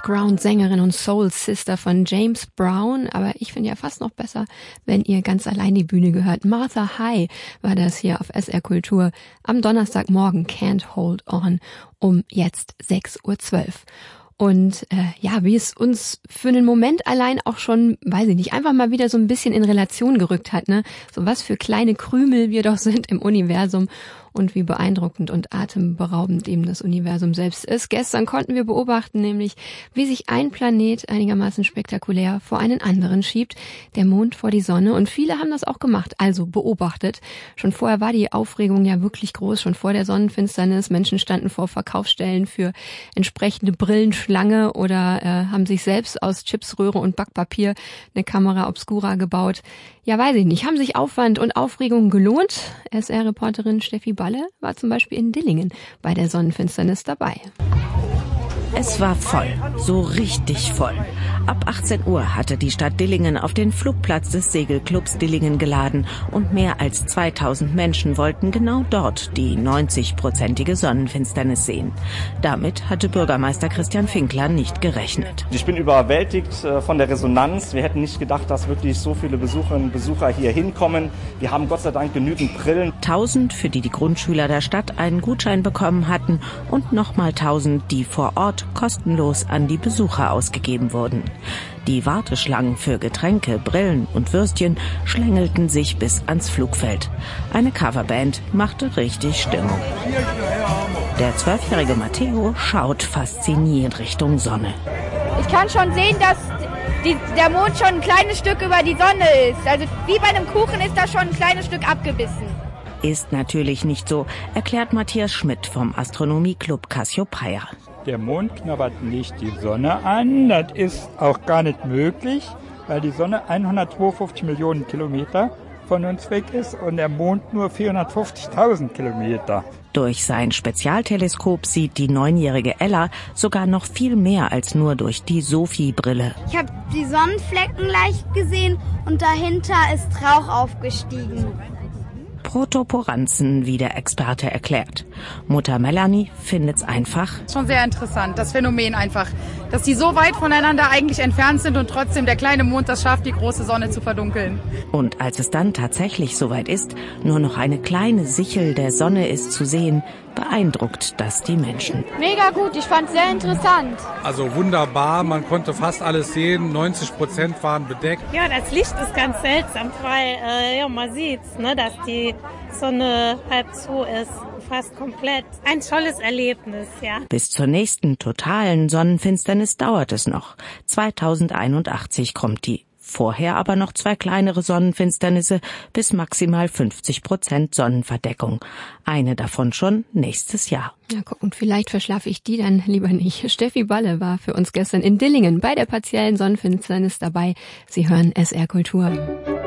Background-Sängerin und Soul-Sister von James Brown, aber ich finde ja fast noch besser, wenn ihr ganz allein die Bühne gehört. Martha High war das hier auf SR Kultur am Donnerstagmorgen, Can't Hold On, um jetzt 6:12 Uhr. Und wie es uns für einen Moment allein auch schon, weiß ich nicht, einfach mal wieder so ein bisschen in Relation gerückt hat, ne? So was für kleine Krümel wir doch sind im Universum und wie beeindruckend und atemberaubend eben das Universum selbst ist. Gestern konnten wir beobachten, nämlich wie sich ein Planet einigermaßen spektakulär vor einen anderen schiebt, der Mond vor die Sonne. Und viele haben das auch gemacht, also beobachtet. Schon vorher war die Aufregung ja wirklich groß, schon vor der Sonnenfinsternis. Menschen standen vor Verkaufsstellen für entsprechende Brillenschlange oder haben sich selbst aus Chipsröhre und Backpapier eine Camera obscura gebaut. Ja, weiß ich nicht. Haben sich Aufwand und Aufregung gelohnt? SR-Reporterin Steffi Balle war zum Beispiel in Dillingen bei der Sonnenfinsternis dabei. Es war voll, so richtig voll. Ab 18 Uhr hatte die Stadt Dillingen auf den Flugplatz des Segelclubs Dillingen geladen und mehr als 2000 Menschen wollten genau dort die 90-prozentige Sonnenfinsternis sehen. Damit hatte Bürgermeister Christian Finkler nicht gerechnet. Ich bin überwältigt von der Resonanz. Wir hätten nicht gedacht, dass wirklich so viele Besucherinnen und Besucher hier hinkommen. Wir haben Gott sei Dank genügend Brillen. 1000, für die Grundschüler der Stadt einen Gutschein bekommen hatten und nochmal 1000, die vor Ort kostenlos an die Besucher ausgegeben wurden. Die Warteschlangen für Getränke, Brillen und Würstchen schlängelten sich bis ans Flugfeld. Eine Coverband machte richtig Stimmung. Der 12-jährige Matteo schaut fasziniert Richtung Sonne. Ich kann schon sehen, dass der Mond schon ein kleines Stück über die Sonne ist. Also wie bei einem Kuchen ist da schon ein kleines Stück abgebissen. Ist natürlich nicht so, erklärt Matthias Schmidt vom Astronomieclub Cassiopeia. Der Mond knabbert nicht die Sonne an, das ist auch gar nicht möglich, weil die Sonne 152 Millionen Kilometer von uns weg ist und der Mond nur 450.000 Kilometer. Durch sein Spezialteleskop sieht die 9-jährige Ella sogar noch viel mehr als nur durch die Sophie-Brille. Ich habe die Sonnenflecken leicht gesehen und dahinter ist Rauch aufgestiegen. Protoporanzen, wie der Experte erklärt. Mutter Melanie findet's einfach. Schon sehr interessant, das Phänomen einfach, dass die so weit voneinander eigentlich entfernt sind und trotzdem der kleine Mond das schafft, die große Sonne zu verdunkeln. Und als es dann tatsächlich soweit ist, nur noch eine kleine Sichel der Sonne ist zu sehen, beeindruckt das die Menschen. Mega gut, ich fand's sehr interessant. Also wunderbar, man konnte fast alles sehen, 90% waren bedeckt. Ja, das Licht ist ganz seltsam, weil man sieht's, ne, dass die Sonne halb zu ist, fast komplett. Ein tolles Erlebnis, ja. Bis zur nächsten totalen Sonnenfinsternis dauert es noch. 2081 kommt die. Vorher aber noch 2 kleinere Sonnenfinsternisse bis maximal 50% Sonnenverdeckung. Eine davon schon nächstes Jahr. Ja, guck, und vielleicht verschlafe ich die dann lieber nicht. Steffi Balle war für uns gestern in Dillingen bei der partiellen Sonnenfinsternis dabei. Sie hören SR Kultur.